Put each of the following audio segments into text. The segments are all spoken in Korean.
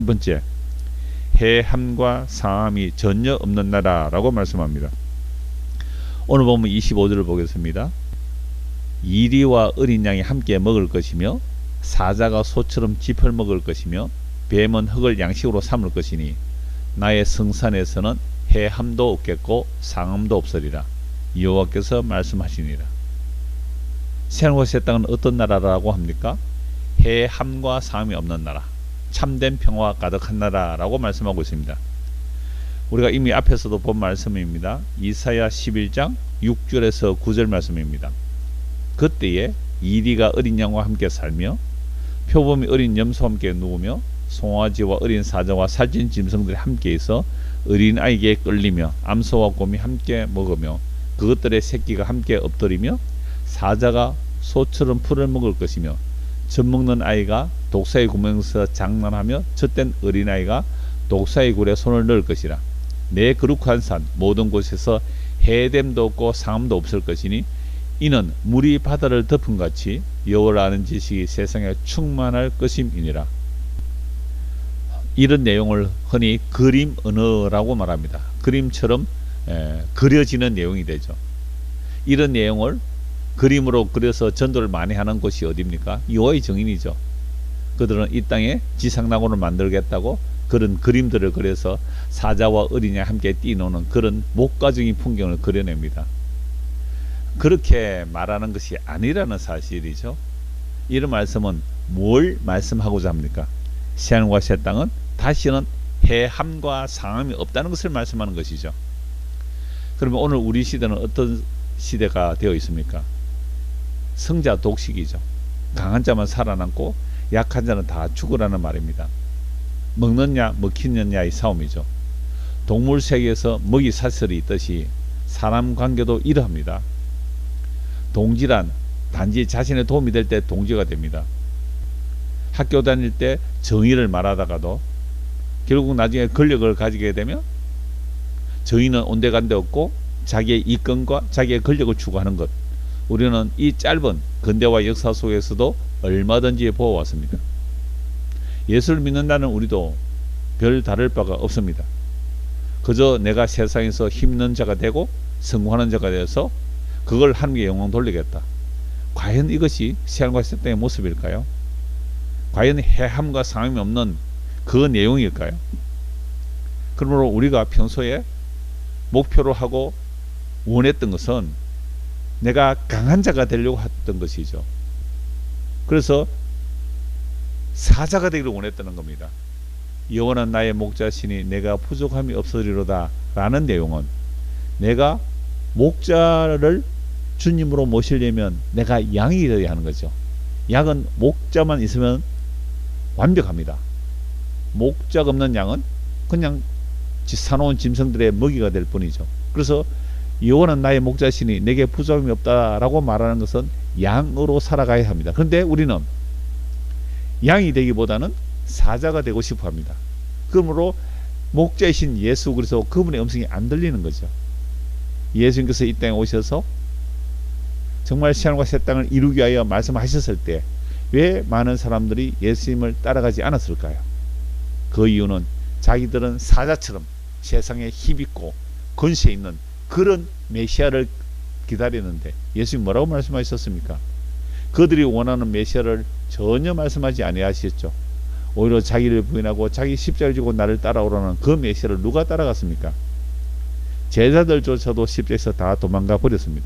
첫 번째, 해함과 상함이 전혀 없는 나라라고 말씀합니다. 오늘 보면 25절을 보겠습니다. 이리와 어린 양이 함께 먹을 것이며 사자가 소처럼 짚을 먹을 것이며 뱀은 흙을 양식으로 삼을 것이니 나의 성산에서는 해함도 없겠고 상함도 없으리라. 여호와께서 말씀하시니라. 새하늘과 새 땅은 어떤 나라라고 합니까? 해함과 상함이 없는 나라, 참된 평화가 가득한 나라라고 말씀하고 있습니다. 우리가 이미 앞에서도 본 말씀입니다. 이사야 11장 6절에서 9절 말씀입니다. 그때에 이리가 어린 양과 함께 살며 표범이 어린 염소와 함께 누우며 송아지와 어린 사자와 살찐 짐승들이 함께 있어 어린 아이에게 끌리며 암소와 곰이 함께 먹으며 그것들의 새끼가 함께 엎드리며 사자가 소처럼 풀을 먹을 것이며 젖 먹는 아이가 독사의 구멍에서 장난하며 젖된 어린아이가 독사의 굴에 손을 넣을 것이라. 내 거룩한 산 모든 곳에서 해됨도 없고 상함도 없을 것이니 이는 물이 바다를 덮은 같이 여호와를 아는 지식이 세상에 충만할 것임이니라. 이런 내용을 흔히 그림 언어라고 말합니다. 그림처럼 그려지는 내용이 되죠. 이런 내용을 그림으로 그려서 전도를 많이 하는 곳이 어디입니까? 여호와의 증인이죠. 그들은 이 땅에 지상낙원을 만들겠다고 그런 그림들을 그려서 사자와 어린이와 함께 뛰노는 그런 목가적인 풍경을 그려냅니다. 그렇게 말하는 것이 아니라는 사실이죠. 이런 말씀은 뭘 말씀하고자 합니까? 새하늘과 새 땅은 다시는 해함과 상함이 없다는 것을 말씀하는 것이죠. 그러면 오늘 우리 시대는 어떤 시대가 되어 있습니까? 성자 독식이죠. 강한 자만 살아남고 약한 자는 다 죽으라는 말입니다. 먹느냐 먹히느냐의 싸움이죠. 동물 세계에서 먹이 사슬이 있듯이 사람 관계도 이러합니다. 동지란 단지 자신의 도움이 될 때 동지가 됩니다. 학교 다닐 때 정의를 말하다가도 결국 나중에 권력을 가지게 되면 정의는 온데간데 없고 자기의 이권과 자기의 권력을 추구하는 것, 우리는 이 짧은 근대화 역사 속에서도 얼마든지 보아왔습니다. 예수를 믿는다는 우리도 별 다를 바가 없습니다. 그저 내가 세상에서 힘있는 자가 되고 성공하는 자가 되어서 그걸 하나님께 영광 돌리겠다. 과연 이것이 새하늘과 새 땅의 모습일까요? 과연 해함과 상함이 없는 그 내용일까요? 그러므로 우리가 평소에 목표로 하고 원했던 것은 내가 강한 자가 되려고 했던 것이죠. 그래서 사자가 되기를 원했다는 겁니다. 여호와는 나의 목자시니 내가 부족함이 없으리로다 라는 내용은 내가 목자를 주님으로 모시려면 내가 양이 되어야 하는 거죠. 양은 목자만 있으면 완벽합니다. 목자가 없는 양은 그냥 사놓은 짐승들의 먹이가 될 뿐이죠. 그래서 여호와는 나의 목자시니 내게 부족함이 없다라고 말하는 것은 양으로 살아가야 합니다. 그런데 우리는 양이 되기보다는 사자가 되고 싶어 합니다. 그러므로 목자이신 예수 그리스도 그분의 음성이 안 들리는 거죠. 예수님께서 이 땅에 오셔서 정말 새하늘과 새 땅을 이루기 위하여 말씀하셨을 때 왜 많은 사람들이 예수님을 따라가지 않았을까요? 그 이유는 자기들은 사자처럼 세상에 힘있고 권세 있는 그런 메시아를 기다리는데 예수님 뭐라고 말씀하셨습니까? 그들이 원하는 메시아를 전혀 말씀하지 아니하셨죠. 오히려 자기를 부인하고 자기 십자가를 지고 나를 따라오라는 그 메시아를 누가 따라갔습니까? 제자들조차도 십자가에서 다 도망가 버렸습니다.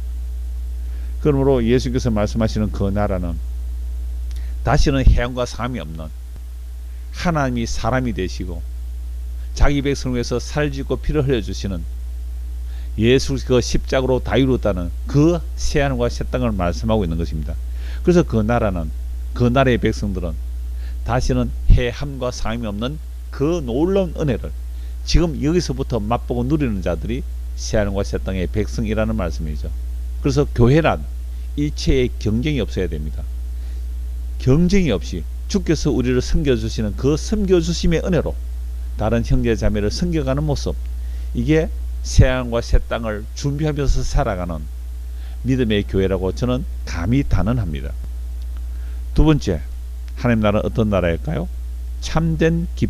그러므로 예수께서 말씀하시는 그 나라는 다시는 해함과 상함이 없는 하나님이 사람이 되시고 자기 백성을 위해서 살을 짓고 피를 흘려주시는 예수 그 십자가로 다 이루었다는 그 새하늘과 새 땅을 말씀하고 있는 것입니다. 그래서 그 나라는, 그 나라의 백성들은 다시는 해함과 상함이 없는 그 놀라운 은혜를 지금 여기서부터 맛보고 누리는 자들이 새하늘과 새 땅의 백성이라는 말씀이죠. 그래서 교회란 일체의 경쟁이 없어야 됩니다. 경쟁이 없이 주께서 우리를 섬겨주시는 그 섬겨주심의 은혜로 다른 형제 자매를 섬겨가는 모습, 이게 새하늘과 새 땅을 준비하면서 살아가는 믿음의 교회라고 저는 감히 단언합니다. 두 번째, 하나님 나라는 어떤 나라일까요? 참된 기쁨.